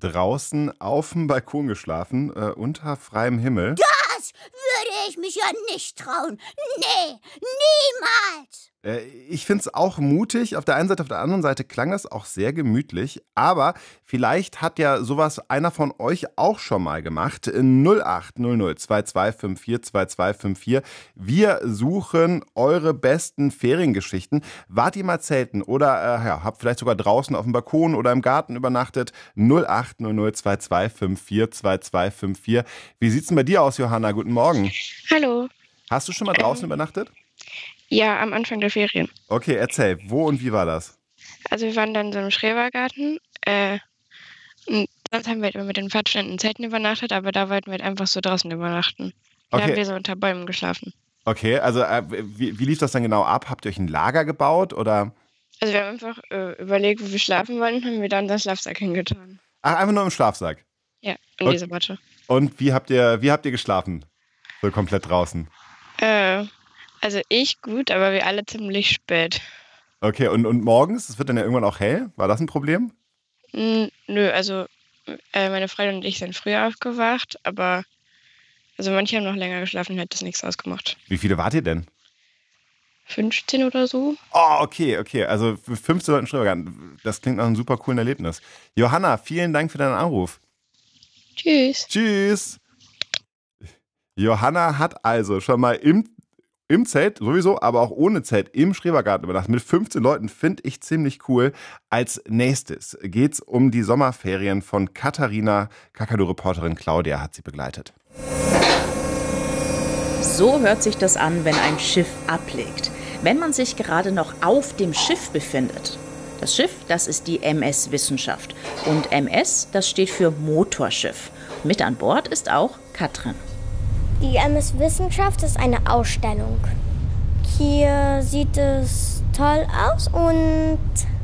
draußen auf dem Balkon geschlafen, unter freiem Himmel. Das würde ich mich ja nicht trauen. Nee, niemals. Ich finde es auch mutig. Auf der einen Seite, auf der anderen Seite klang das auch sehr gemütlich. Aber vielleicht hat ja sowas einer von euch auch schon mal gemacht. 0800 2254 2254. Wir suchen eure besten Feriengeschichten. Wart ihr mal zelten oder habt vielleicht sogar draußen auf dem Balkon oder im Garten übernachtet? 0800 2254 2254. Wie sieht's denn bei dir aus, Johanna? Guten Morgen. Hallo. Hast du schon mal draußen übernachtet? Ja, am Anfang der Ferien. Okay, erzähl, wo und wie war das? Also wir waren dann in so einem Schrebergarten. Und sonst haben wir halt immer mit den Pfadfindern in Zelten übernachtet, aber da wollten wir halt einfach so draußen übernachten. Da Okay. haben wir so unter Bäumen geschlafen. Okay, also wie lief das dann genau ab? Habt ihr euch ein Lager gebaut oder? Also wir haben einfach überlegt, wo wir schlafen wollen, und haben wir dann unseren Schlafsack hingetan. Ach, einfach nur im Schlafsack. Ja, in diese Matte. Und wie habt ihr geschlafen? So komplett draußen. Also ich gut, aber wir alle ziemlich spät. Okay, und morgens? Es wird dann ja irgendwann auch hell. War das ein Problem? Nö, also meine Freundin und ich sind früher aufgewacht, aber also manche haben noch länger geschlafen, hat das nichts ausgemacht. Wie viele wart ihr denn? 15 oder so. Oh, okay. Also 15 Leute im Schrebergarten. Das klingt nach einem super coolen Erlebnis. Johanna, vielen Dank für deinen Anruf. Tschüss. Tschüss. Johanna hat also schon mal im Zelt sowieso, aber auch ohne Zelt im Schrebergarten übernachtet. Mit 15 Leuten, finde ich ziemlich cool. Als nächstes geht's um die Sommerferien von Katharina. Kakadu-Reporterin Claudia hat sie begleitet. So hört sich das an, wenn ein Schiff ablegt. Wenn man sich gerade noch auf dem Schiff befindet. Das Schiff, das ist die MS Wissenschaft. Und MS, das steht für Motorschiff. Mit an Bord ist auch Katrin. Die MS Wissenschaft ist eine Ausstellung. Hier sieht es toll aus und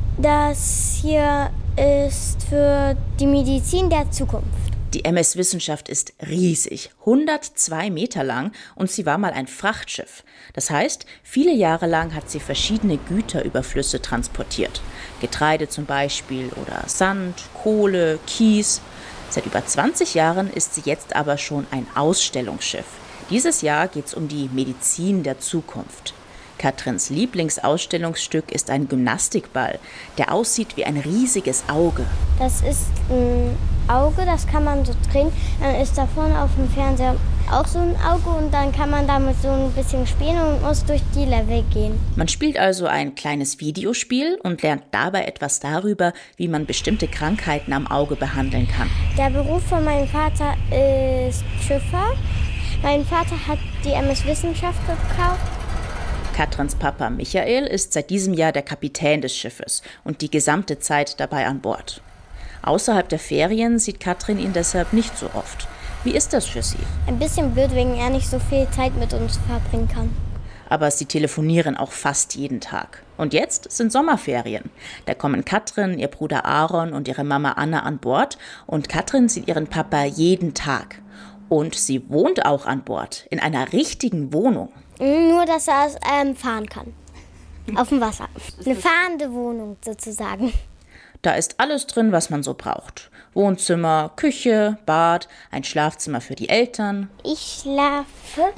das hier ist für die Medizin der Zukunft. Die MS Wissenschaft ist riesig, 102 Meter lang und sie war mal ein Frachtschiff. Das heißt, viele Jahre lang hat sie verschiedene Güter über Flüsse transportiert. Getreide zum Beispiel oder Sand, Kohle, Kies. Seit über 20 Jahren ist sie jetzt aber schon ein Ausstellungsschiff. Dieses Jahr geht es um die Medizin der Zukunft. Katrins Lieblingsausstellungsstück ist ein Gymnastikball, der aussieht wie ein riesiges Auge. Das ist ein Auge, das kann man so drehen. Dann ist da vorne auf dem Fernseher auch so ein Auge und dann kann man damit so ein bisschen spielen und muss durch die Level gehen. Man spielt also ein kleines Videospiel und lernt dabei etwas darüber, wie man bestimmte Krankheiten am Auge behandeln kann. Der Beruf von meinem Vater ist Schiffer. Mein Vater hat die MS Wissenschaft gekauft. Katrins Papa Michael ist seit diesem Jahr der Kapitän des Schiffes und die gesamte Zeit dabei an Bord. Außerhalb der Ferien sieht Katrin ihn deshalb nicht so oft. Wie ist das für sie? Ein bisschen blöd, wegen er nicht so viel Zeit mit uns verbringen kann. Aber sie telefonieren auch fast jeden Tag. Und jetzt sind Sommerferien. Da kommen Katrin, ihr Bruder Aaron und ihre Mama Anna an Bord. Und Katrin sieht ihren Papa jeden Tag. Und sie wohnt auch an Bord, in einer richtigen Wohnung. Nur, dass er fahren kann. Auf dem Wasser. Eine fahrende Wohnung sozusagen. Da ist alles drin, was man so braucht. Wohnzimmer, Küche, Bad, ein Schlafzimmer für die Eltern. Ich schlafe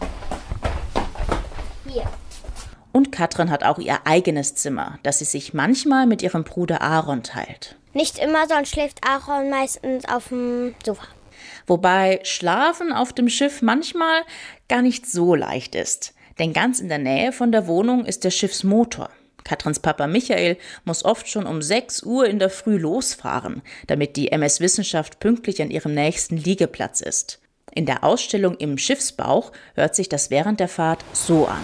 hier. Und Katrin hat auch ihr eigenes Zimmer, das sie sich manchmal mit ihrem Bruder Aaron teilt. Nicht immer, sonst schläft Aaron meistens auf dem Sofa. Wobei Schlafen auf dem Schiff manchmal gar nicht so leicht ist. Denn ganz in der Nähe von der Wohnung ist der Schiffsmotor. Katrins Papa Michael muss oft schon um 6 Uhr in der Früh losfahren, damit die MS Wissenschaft pünktlich an ihrem nächsten Liegeplatz ist. In der Ausstellung im Schiffsbauch hört sich das während der Fahrt so an.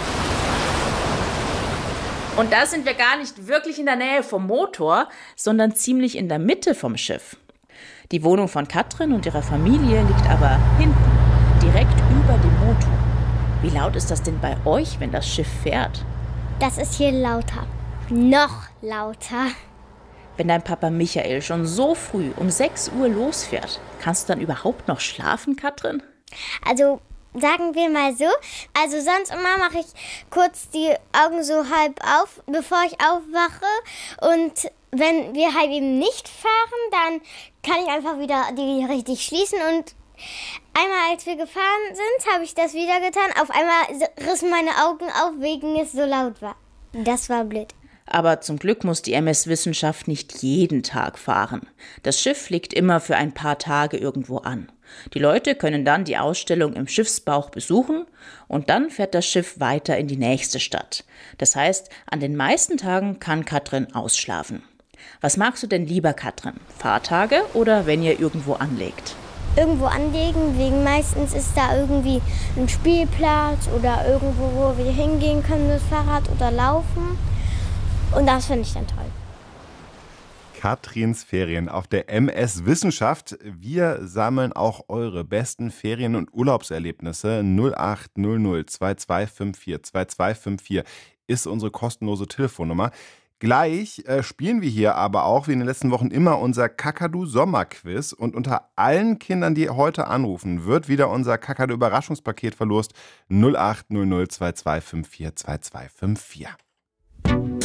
Und da sind wir gar nicht wirklich in der Nähe vom Motor, sondern ziemlich in der Mitte vom Schiff. Die Wohnung von Katrin und ihrer Familie liegt aber hinten, direkt über dem Motor. Wie laut ist das denn bei euch, wenn das Schiff fährt? Das ist hier lauter. Noch lauter. Wenn dein Papa Michael schon so früh um 6 Uhr losfährt, kannst du dann überhaupt noch schlafen, Katrin? Also sagen wir mal so. Also sonst immer mache ich kurz die Augen so halb auf, bevor ich aufwache. Und wenn wir halt eben nicht fahren, dann kann ich einfach wieder die richtig schließen. Und einmal, als wir gefahren sind, habe ich das wieder getan. Auf einmal rissen meine Augen auf, wegen es so laut war. Das war blöd. Aber zum Glück muss die MS Wissenschaft nicht jeden Tag fahren. Das Schiff liegt immer für ein paar Tage irgendwo an. Die Leute können dann die Ausstellung im Schiffsbauch besuchen und dann fährt das Schiff weiter in die nächste Stadt. Das heißt, an den meisten Tagen kann Katrin ausschlafen. Was magst du denn lieber, Katrin? Fahrtage oder wenn ihr irgendwo anlegt? Irgendwo anlegen, wegen meistens ist da irgendwie ein Spielplatz oder irgendwo, wo wir hingehen können mit Fahrrad oder laufen. Und das finde ich dann toll. Katrins Ferien auf der MS Wissenschaft. Wir sammeln auch eure besten Ferien- und Urlaubserlebnisse. 0800 2254 2254 ist unsere kostenlose Telefonnummer. Gleich spielen wir hier aber auch, wie in den letzten Wochen immer, unser Kakadu-Sommerquiz. Und unter allen Kindern, die heute anrufen, wird wieder unser Kakadu-Überraschungspaket verlost. 0800 2254 2254.